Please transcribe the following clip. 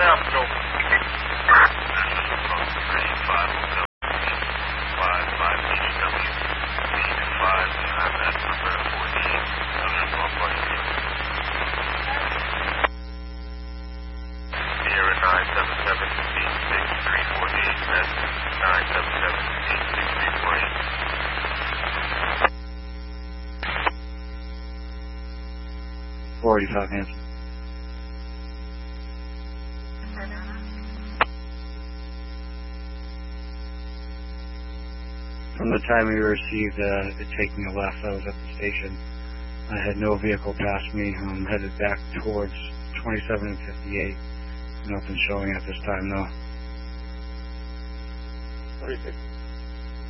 $485 Hanson. From the time we received it taking a left, I was at the station. I had no vehicle past me. I'm headed back towards 27 and 58. Nothing showing at this time, though. 36.